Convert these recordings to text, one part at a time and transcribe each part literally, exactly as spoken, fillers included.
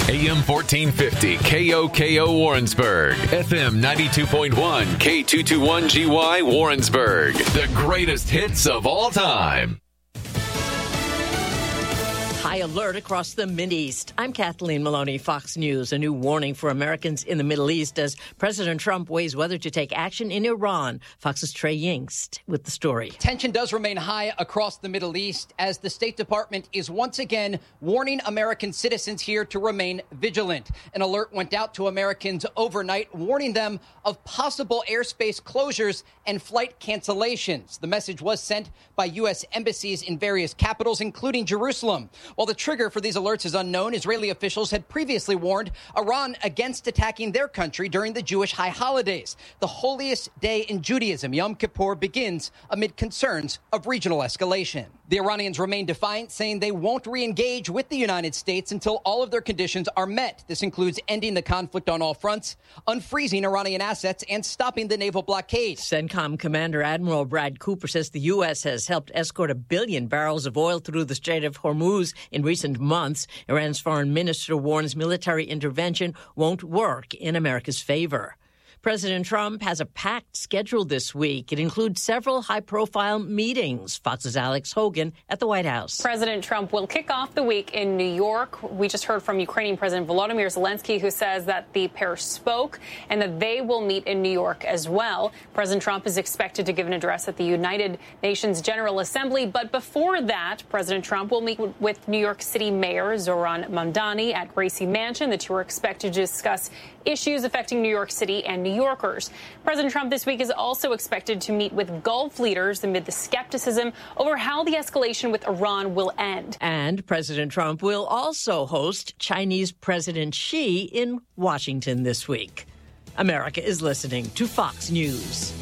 A M fourteen fifty K O K O Warrensburg, F M ninety-two point one K two twenty-one G Y Warrensburg. The greatest hits of all time. High alert across the Mideast. I'm Kathleen Maloney, Fox News. A new warning for Americans in the Middle East as President Trump weighs whether to take action in Iran. Fox's Trey Yingst with the story. Tension does remain high across the Middle East as the State Department is once again warning American citizens here to remain vigilant. An alert went out to Americans overnight, warning them of possible airspace closures and flight cancellations. The message was sent by U S embassies in various capitals, including Jerusalem. While the trigger for these alerts is unknown, Israeli officials had previously warned Iran against attacking their country during the Jewish high holidays. The holiest day in Judaism, Yom Kippur, begins amid concerns of regional escalation. The Iranians remain defiant, saying they won't re-engage with the United States until all of their conditions are met. This includes ending the conflict on all fronts, unfreezing Iranian assets, and stopping the naval blockade. CENTCOM Commander Admiral Brad Cooper says the U S has helped escort a billion barrels of oil through the Strait of Hormuz in recent months. Iran's foreign minister warns military intervention won't work in America's favor. President Trump has a packed schedule this week. It includes several high-profile meetings. Fox's Alex Hogan at the White House. President Trump will kick off the week in New York. We just heard from Ukrainian President Volodymyr Zelensky, who says that the pair spoke and that they will meet in New York as well. President Trump is expected to give an address at the United Nations General Assembly. But before that, President Trump will meet with New York City Mayor Zohran Mamdani at Gracie Mansion. The two are expected to discuss issues affecting New York City and New Yorkers. President Trump this week is also expected to meet with Gulf leaders amid the skepticism over how the escalation with Iran will end. And President Trump will also host Chinese President Xi in Washington this week. America is listening to Fox News.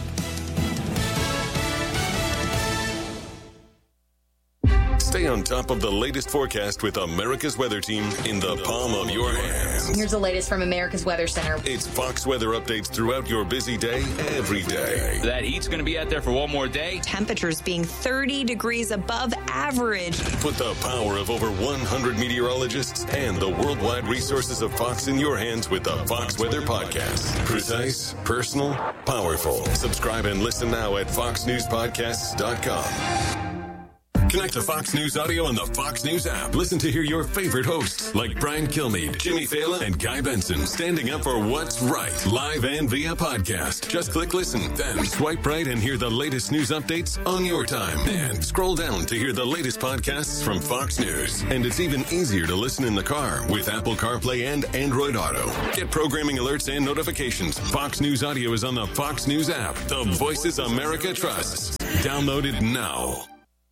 Stay on top of the latest forecast with America's Weather Team in the palm of your hands. Here's the latest from America's Weather Center. It's Fox weather updates throughout your busy day, every day. That heat's going to be out there for one more day. Temperatures being thirty degrees above average. Put the power of over one hundred meteorologists and the worldwide resources of Fox in your hands with the Fox Weather Podcast. Precise, personal, powerful. Subscribe and listen now at fox news podcasts dot com. Connect to Fox News Audio on the Fox News app. Listen to hear your favorite hosts like Brian Kilmeade, Jimmy Fallon, and Guy Benson standing up for what's right, live and via podcast. Just click listen, then swipe right and hear the latest news updates on your time. And scroll down to hear the latest podcasts from Fox News. And it's even easier to listen in the car with Apple CarPlay and Android Auto. Get programming alerts and notifications. Fox News Audio is on the Fox News app. The voices America trusts. Download it now.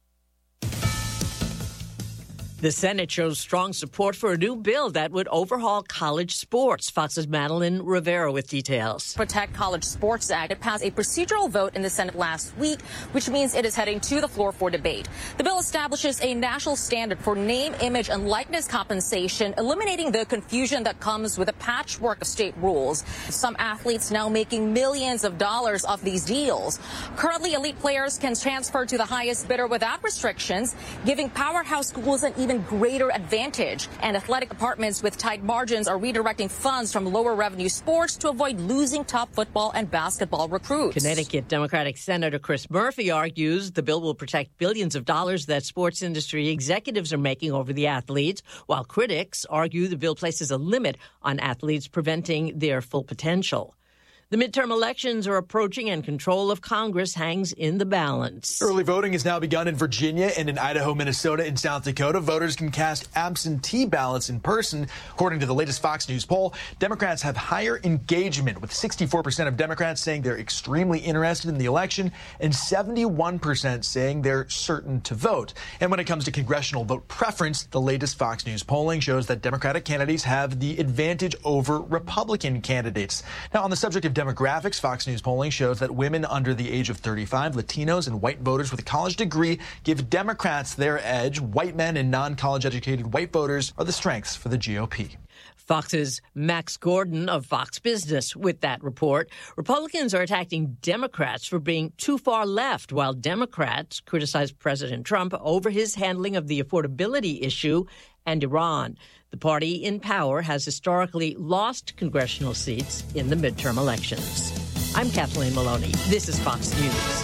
The Senate shows strong support for a new bill that would overhaul college sports. Fox's Madeline Rivera with details. Protect College Sports Act. It passed a procedural vote in the Senate last week, which means it is heading to the floor for debate. The bill establishes a national standard for name, image, and likeness compensation, eliminating the confusion that comes with a patchwork of state rules. Some athletes now making millions of dollars off these deals. Currently, elite players can transfer to the highest bidder without restrictions, giving powerhouse schools an even greater advantage. And athletic departments with tight margins are redirecting funds from lower revenue sports to avoid losing top football and basketball recruits. Connecticut Democratic Senator Chris Murphy argues the bill will protect billions of dollars that sports industry executives are making over the athletes, while critics argue the bill places a limit on athletes, preventing their full potential. The midterm elections are approaching and control of Congress hangs in the balance. Early voting has now begun in Virginia and in Idaho, Minnesota, and South Dakota. Voters can cast absentee ballots in person. According to the latest Fox News poll, Democrats have higher engagement, with sixty-four percent of Democrats saying they're extremely interested in the election and seventy-one percent saying they're certain to vote. And when it comes to congressional vote preference, the latest Fox News polling shows that Democratic candidates have the advantage over Republican candidates. Now, on the subject of demographics, Fox News polling shows that women under the age of thirty-five, Latinos, and white voters with a college degree give Democrats their edge. White men and non-college educated white voters are the strengths for the G O P. Fox's Max Gordon of Fox Business with that report. Republicans are attacking Democrats for being too far left, while Democrats criticize President Trump over his handling of the affordability issue and Iran. The party in power has historically lost congressional seats in the midterm elections. I'm Kathleen Maloney. This is Fox News.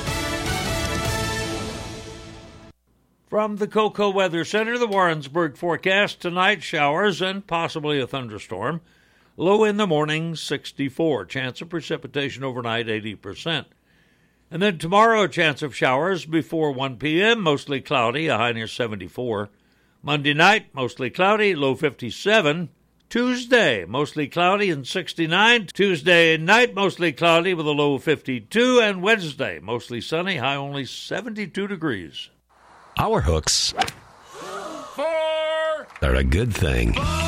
From the Cocoa Weather Center, the Warrensburg forecast tonight, showers and possibly a thunderstorm. Low in the morning, sixty-four. Chance of precipitation overnight, eighty percent. And then tomorrow, a chance of showers before one p.m., mostly cloudy, a high near seventy-four. Monday night, mostly cloudy, low fifty-seven. Tuesday, mostly cloudy and sixty-nine. Tuesday night, mostly cloudy with a low fifty-two. And Wednesday, mostly sunny, high only seventy-two degrees. Our hooks are a good thing.